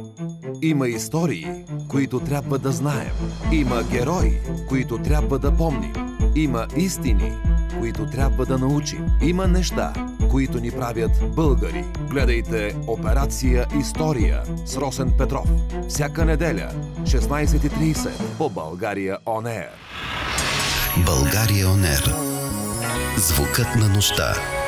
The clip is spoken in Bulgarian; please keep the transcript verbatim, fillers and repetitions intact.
Има истории, които трябва да знаем. Има герои, които трябва да помним. Има истини, които трябва да научим. Има неща, които ни правят българи. Гледайте Операция История с Росен Петров. Всяка неделя, шестнайсет и трийсет по България Он Ер. България Он Ер. Звукът на нощта.